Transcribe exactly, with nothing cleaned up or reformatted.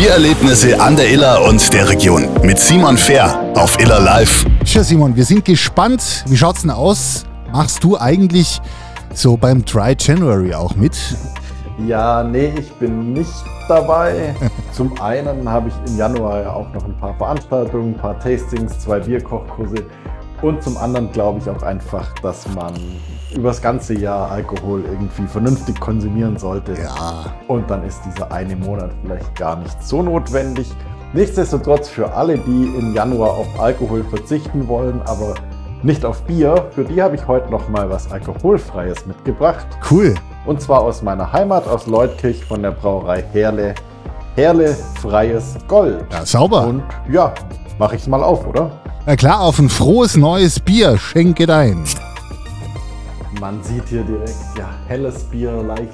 Biererlebnisse an der Iller und der Region mit Simon Fehr auf Iller Live. Tja, Simon, wir sind gespannt. Wie schaut's denn aus? Machst du eigentlich so beim Dry January auch mit? Ja, nee, ich bin nicht dabei. Zum einen habe ich im Januar ja auch noch ein paar Veranstaltungen, ein paar Tastings, zwei Bierkochkurse. Und zum anderen glaube ich auch einfach, dass man über das ganze Jahr Alkohol irgendwie vernünftig konsumieren sollte. Ja. Und dann ist dieser eine Monat vielleicht gar nicht so notwendig. Nichtsdestotrotz für alle, die im Januar auf Alkohol verzichten wollen, aber nicht auf Bier, für die habe ich heute noch mal was Alkoholfreies mitgebracht. Cool. Und zwar aus meiner Heimat, aus Leutkirch von der Brauerei Herle. Herle Freies Gold. Ja, sauber. Und ja, mache ich es mal auf, oder? Na klar, auf ein frohes neues Bier. Schenke dein. Man sieht hier direkt, ja, helles Bier, leicht